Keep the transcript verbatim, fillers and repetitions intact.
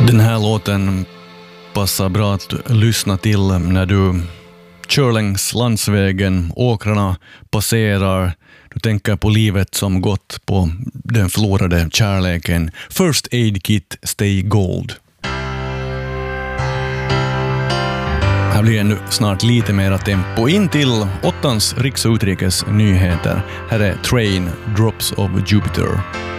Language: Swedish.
Den här låten passar bra att lyssna till när du kör längs landsvägen, åkrarna passerar, du tänker på livet som gått, på den förlorade kärleken. First Aid Kit, Stay Gold. Här blir det snart lite mera tempo in till åttans riks- och utrikes nyheter. Här är Train, Drops of Jupiter.